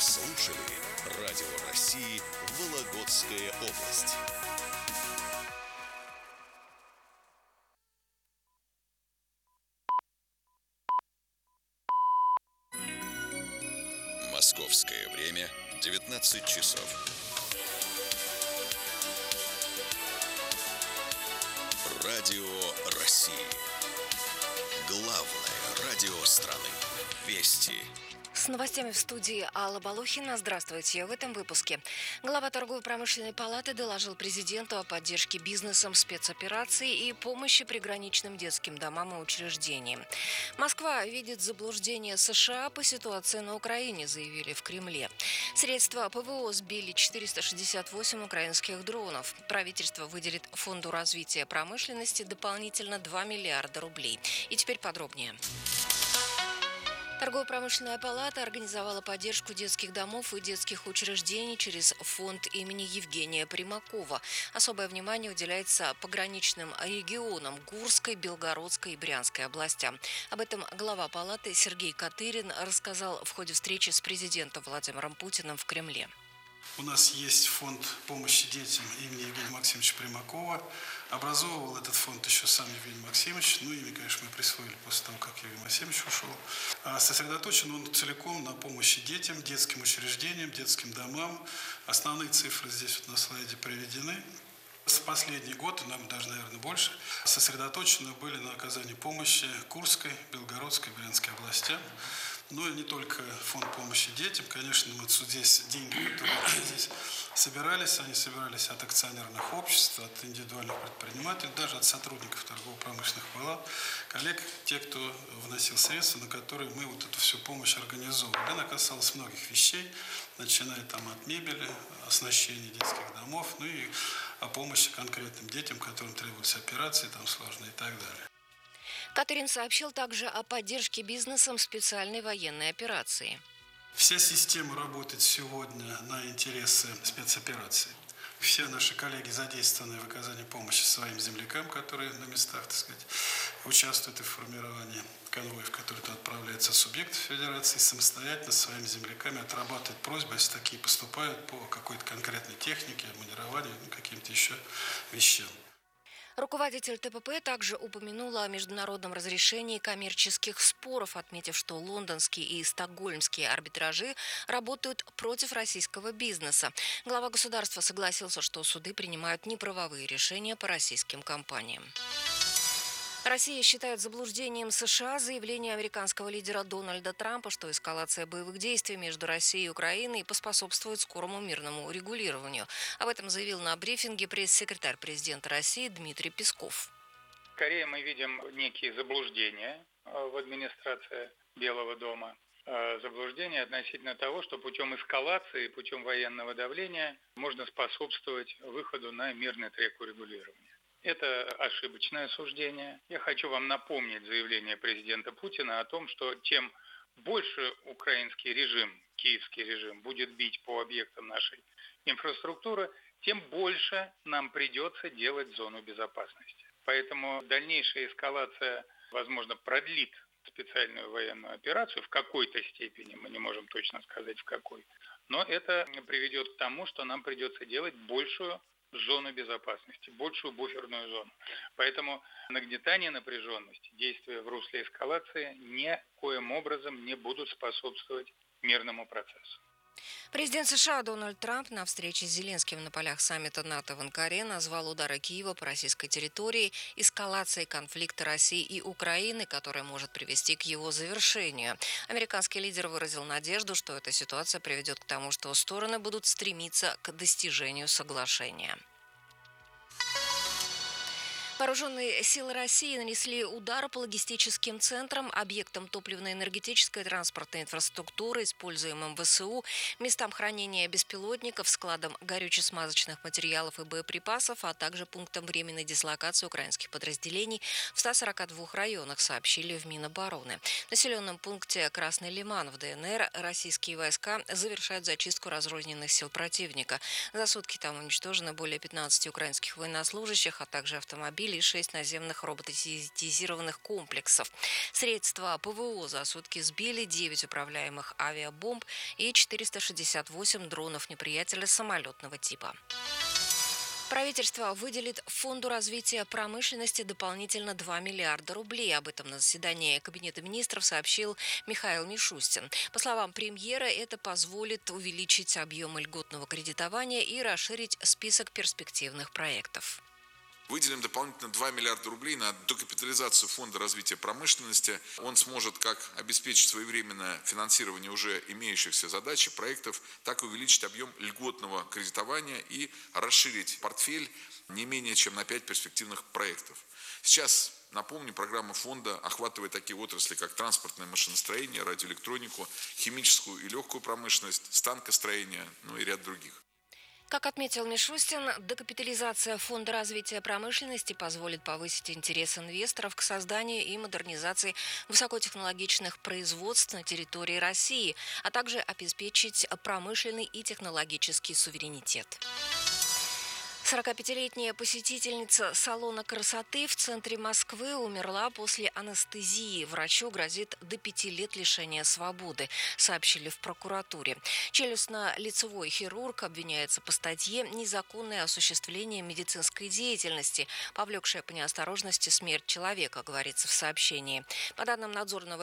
слушали Радио России Вологодская область. Московское время 19 часов. Радио России. Главное радио страны. Вести. С новостями в студии Алла Балухина. Здравствуйте. В этом выпуске. Глава торгово-промышленной палаты доложил президенту о поддержке бизнесом спецопераций и помощи приграничным детским домам и учреждениям. Москва видит заблуждение США по ситуации на Украине, заявили в Кремле. Средства ПВО сбили 468 украинских дронов. Правительство выделит Фонду развития промышленности дополнительно 2 миллиарда рублей. И теперь подробнее. Торгово-промышленная палата организовала поддержку детских домов и детских учреждений через фонд имени Евгения Примакова. Особое внимание уделяется пограничным регионам Курской, Белгородской и Брянской областям. Об этом глава палаты Сергей Катырин рассказал в ходе встречи с президентом Владимиром Путиным в Кремле. У нас есть фонд помощи детям имени Евгения Максимовича Примакова. Образовывал этот фонд еще сам Евгений Максимович. Имя, конечно, мы присвоили после того, как Евгений Максимович ушел. Сосредоточен он целиком на помощи детям, детским учреждениям, детским домам. Основные цифры здесь на слайде приведены. С последний год, нам даже, наверное, больше, сосредоточены были на оказании помощи Курской, Белгородской, Брянской областям. Но и не только фонд помощи детям. Конечно, мы здесь деньги, которые здесь собирались, они собирались от акционерных обществ, от индивидуальных предпринимателей, даже от сотрудников торгово-промышленных палат, коллег, те, кто вносил средства, на которые мы вот эту всю помощь организовывали. Она касалась многих вещей, начиная там от мебели, оснащения детских домов, и о помощи конкретным детям, которым требовались операции там сложные и так далее. Катырин сообщил также о поддержке бизнесом специальной военной операции. Вся система работает сегодня на интересы спецоперации. Все наши коллеги задействованы в оказании помощи своим землякам, которые на местах, участвуют в формировании конвоев, которые туда отправляются субъектов федерации, самостоятельно со своими земляками отрабатывают просьбы, если такие поступают по какой-то конкретной технике, обмунированию, каким-то еще вещам. Руководитель ТПП также упомянула о международном разрешении коммерческих споров, отметив, что лондонские и стокгольмские арбитражи работают против российского бизнеса. Глава государства согласился, что суды принимают неправовые решения по российским компаниям. Россия считает заблуждением США заявление американского лидера Дональда Трампа, что эскалация боевых действий между Россией и Украиной поспособствует скорому мирному регулированию. Об этом заявил на брифинге пресс-секретарь президента России Дмитрий Песков. Скорее мы видим некие заблуждения в администрации Белого дома. Заблуждение относительно того, что путем эскалации, путем военного давления можно способствовать выходу на мирный трек урегулирования. Это ошибочное суждение. Я хочу вам напомнить заявление президента Путина о том, что чем больше украинский режим, киевский режим, будет бить по объектам нашей инфраструктуры, тем больше нам придется делать зону безопасности. Поэтому дальнейшая эскалация, возможно, продлит специальную военную операцию в какой-то степени, мы не можем точно сказать в какой, но это приведет к тому, что нам придется делать большую зону безопасности, большую буферную зону. Поэтому нагнетание напряженности, действия в русле эскалации никоим образом не будут способствовать мирному процессу. Президент США Дональд Трамп на встрече с Зеленским на полях саммита НАТО в Анкаре назвал удары Киева по российской территории эскалацией конфликта России и Украины, которая может привести к его завершению. Американский лидер выразил надежду, что эта ситуация приведет к тому, что стороны будут стремиться к достижению соглашения. Вооруженные силы России нанесли удар по логистическим центрам, объектам топливно-энергетической и транспортной инфраструктуры, используемым ВСУ, местам хранения беспилотников, складам горюче-смазочных материалов и боеприпасов, а также пунктам временной дислокации украинских подразделений в 142 районах, сообщили в Минобороны. В населенном пункте Красный Лиман в ДНР российские войска завершают зачистку разрозненных сил противника. За сутки там уничтожено более 15 украинских военнослужащих, а также автомобили, автомобилей и 6 наземных роботизированных комплексов. Средства ПВО за сутки сбили 9 управляемых авиабомб и 468 дронов неприятеля самолетного типа. Правительство выделит Фонду развития промышленности дополнительно 2 миллиарда рублей. Об этом на заседании Кабинета министров сообщил Михаил Мишустин. По словам премьера, это позволит увеличить объемы льготного кредитования и расширить список перспективных проектов. Выделим дополнительно 2 миллиарда рублей на докапитализацию Фонда развития промышленности. Он сможет как обеспечить своевременное финансирование уже имеющихся задач и проектов, так и увеличить объем льготного кредитования и расширить портфель не менее чем на 5 перспективных проектов. Сейчас, напомню, программа фонда охватывает такие отрасли, как транспортное машиностроение, радиоэлектронику, химическую и легкую промышленность, станкостроение, и ряд других. Как отметил Мишустин, докапитализация Фонда развития промышленности позволит повысить интерес инвесторов к созданию и модернизации высокотехнологичных производств на территории России, а также обеспечить промышленный и технологический суверенитет. 45-летняя посетительница салона красоты в центре Москвы умерла после анестезии. Врачу грозит до 5 лет лишения свободы, сообщили в прокуратуре. Челюстно-лицевой хирург обвиняется по статье «Незаконное осуществление медицинской деятельности», повлекшее по неосторожности смерть человека, говорится в сообщении. По данным надзорного